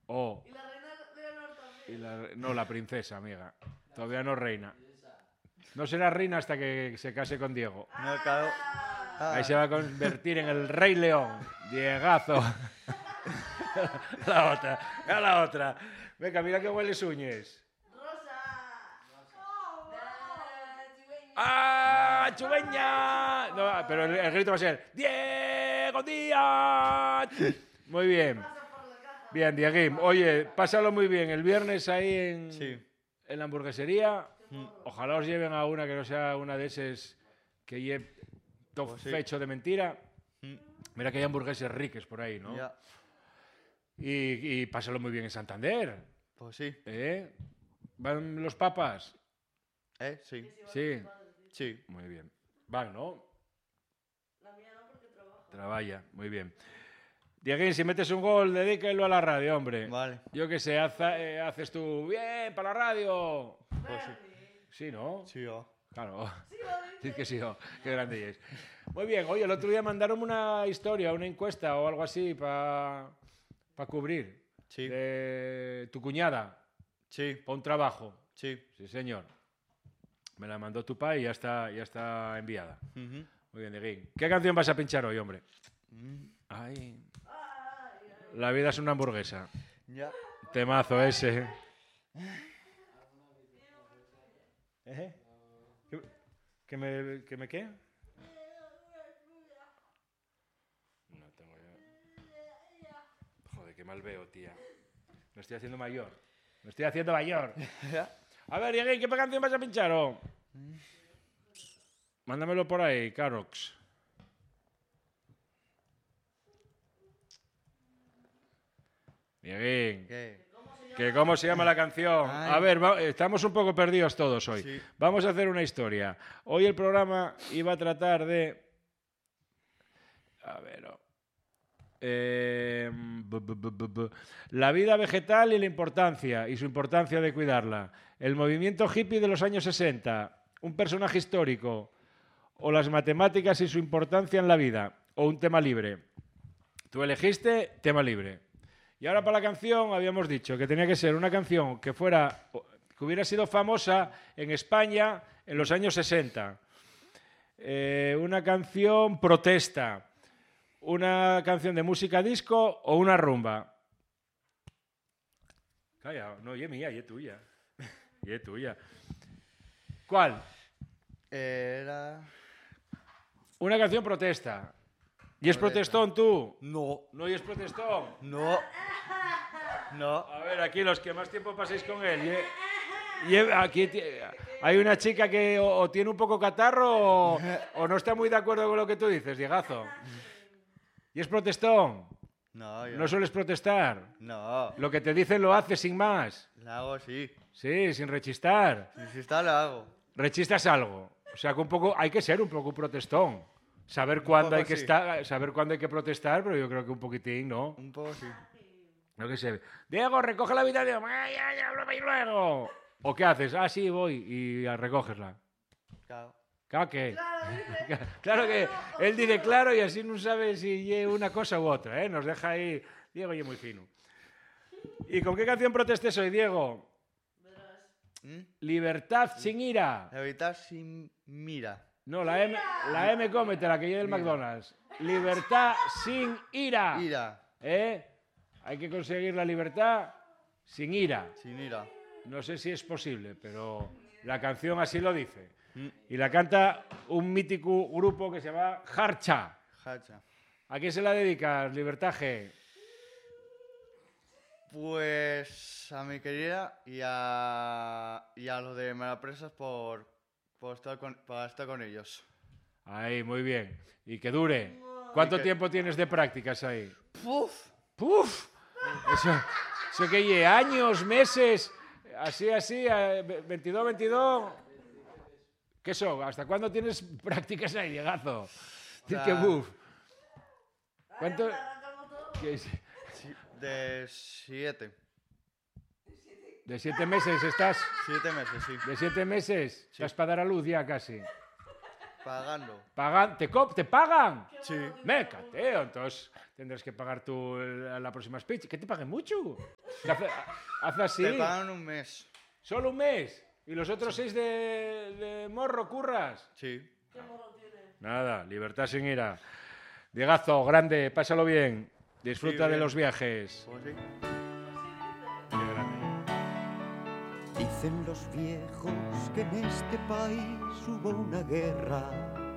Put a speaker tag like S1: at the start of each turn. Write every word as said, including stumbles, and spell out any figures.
S1: Oh.
S2: Y la reina Leonor también.
S1: Y la, no, la princesa, amiga. Todavía no reina. No será reina hasta que se case con Diego.
S3: No, claro. Ah.
S1: Ahí se va a convertir en el Rey León. Diegazo. La otra, a la otra. Venga, mira qué huele Suñes.
S2: Rosa. Da, cigüeña.
S1: ¡Ah, chubeña! No, pero el, el grito va a ser ¡Diego Díaz! Muy bien.
S2: Pasa por la caja.
S1: Bien, Dieguín. Oye, pásalo muy bien. El viernes ahí en,
S3: Sí.
S1: en la hamburguesería. Ojalá os lleven a una que no sea una de esas que lleve todo
S3: Pues sí.
S1: fecho de mentira.
S3: Mm.
S1: Mira que hay hamburguesas ricas por ahí, ¿no?
S3: Ya.
S1: Y, y pásalo muy bien en Santander.
S3: Pues sí.
S1: ¿Eh? ¿Van los papas?
S3: ¿Eh? Sí.
S1: Sí.
S3: Sí.
S1: Muy bien. Van, ¿no?
S2: La mía no porque trabajo.
S1: Trabaja, muy bien. Dieguín, si metes un gol, dedícalo a la radio, hombre.
S3: Vale.
S1: Yo qué sé, haz- eh, haces tú, bien, para la radio.
S3: Pues sí.
S1: Sí, ¿no?
S3: Sí, oh.
S1: Claro.
S2: Sí, vale.
S1: Sí que sí, oh, qué grande es. Muy bien, oye, el otro día mandaron una historia, una encuesta o algo así para cubrir.
S3: Sí.
S1: De tu cuñada,
S3: Sí.
S1: para un trabajo.
S3: Sí.
S1: Sí, señor. Me la mandó tu pai y ya está, ya está enviada.
S3: Ujú.
S1: Muy bien, Dieguín. ¿Qué canción vas a pinchar hoy, hombre?
S3: Mm.
S1: Ay. La vida es una hamburguesa.
S3: Ya.
S1: Temazo ese. ¿Eh? ¿Qué, ¿Que me, ¿Que me qué? No tengo yo. Joder, qué mal veo, tía. Me estoy haciendo mayor. Me estoy haciendo mayor. A ver, Dieguín, ¿qué canción vas a pinchar? Oh? Mándamelo por ahí, Carox. Dieguín.
S3: ¿Qué?
S1: ¿Que ¿Cómo se llama la canción?
S3: Ay.
S1: A ver, va- estamos un poco perdidos todos hoy.
S3: Sí.
S1: Vamos a hacer una historia. Hoy el programa iba a tratar de... A ver... oh. Eh, bu- bu- bu- bu- bu. La vida vegetal y la importancia, y su importancia de cuidarla. El movimiento hippie de los años sesenta. Un personaje histórico. O las matemáticas y su importancia en la vida. O un tema libre. Tú elegiste tema libre. Y ahora para la canción habíamos dicho que tenía que ser una canción que fuera, que hubiera sido famosa en España en los años sesenta. Eh, una canción protesta, una canción de música disco o una rumba. Calla, no, y es mía, y es tuya. Y es tuya. ¿Cuál?
S3: Era...
S1: Una canción protesta. ¿Y es
S3: Protesta.
S1: protestón tú?
S3: No.
S1: No, y es protestón.
S3: No. No.
S1: A ver, aquí los que más tiempo paséis con él. Y, y aquí ti- hay una chica que o, o tiene un poco catarro o, o no está muy de acuerdo con lo que tú dices, Diegazo. ¿Y es protestón?
S3: No, yo
S1: ¿No sueles protestar?
S3: No.
S1: Lo que te dicen lo haces sin más.
S3: La hago así.
S1: Sí, sin rechistar.
S3: Si, si está, la hago.
S1: Rechistas algo. O sea, que un poco hay que ser un poco protestón. Saber cuándo
S3: poco
S1: hay que
S3: sí.
S1: estar, saber cuándo hay que protestar, pero yo creo que un poquitín, ¿no?
S3: Un poco sí.
S1: No que sé. Diego, recoge la habitación. Ay, ay, háblame y luego. ¿O qué haces? Ah, sí, voy. Y ah, recógesla.
S3: Claro.
S1: Claro que.
S2: Claro, dice.
S1: Claro que él dice claro y así no sabe si es una cosa u otra, ¿eh? Nos deja ahí. Diego y es muy fino. ¿Y con qué canción protestes hoy, Diego?
S2: Verás.
S3: ¿Mm?
S1: Libertad sin ira.
S3: Evitar sin mira.
S1: No, la M, la M cómetela, que lleve el McDonald's. Libertad sin ira.
S3: Ira.
S1: ¿Eh? Hay que conseguir la libertad sin ira.
S3: Sin ira.
S1: No sé si es posible, pero la canción así lo dice.
S3: Mm.
S1: Y la canta un mítico grupo que se llama Harcha.
S3: Hacha.
S1: ¿A quién se la dedicas, Libertad G?
S3: Pues a mi querida y a, y a los de Melapresas por, por, estar con, por estar con ellos.
S1: Ahí, muy bien. Y que dure. ¿Cuánto
S3: Y que-
S1: tiempo tienes de prácticas ahí?
S3: ¡Puf!
S1: ¡Puf! Eso, eso que lleve años, meses, así, así, eh, veintidós, veintidós. ¿Qué eso? ¿Hasta cuándo tienes prácticas ahí, Diegazo?
S3: sea,
S1: ¿Qué buf? ¿Cuánto?
S2: Arrancamos todo.
S1: ¿Qué es?
S3: Sí, de siete.
S1: ¿De siete meses estás?
S3: Siete meses, sí.
S1: ¿De siete meses? Estás para dar a luz ya casi.
S3: Pagando.
S1: Pagan, ¿te, cop, ¿Te pagan?
S3: Sí.
S1: Me cateo, entonces tendrás que pagar tú el- la próxima speech. ¿Que te paguen mucho? ¿Qué hace, hace así?
S3: Te pagan un mes.
S1: ¿Solo un mes? ¿Y los otros seis de, de morro curras?
S3: Sí.
S2: ¿Qué morro tiene?
S1: Nada, libertad sin ira. Diegazo, grande, pásalo bien. Disfruta
S3: Sí,
S1: de
S3: bien.
S1: los viajes.
S3: Pues sí.
S1: Qué grande.
S4: Dicen los viejos que en este país hubo una guerra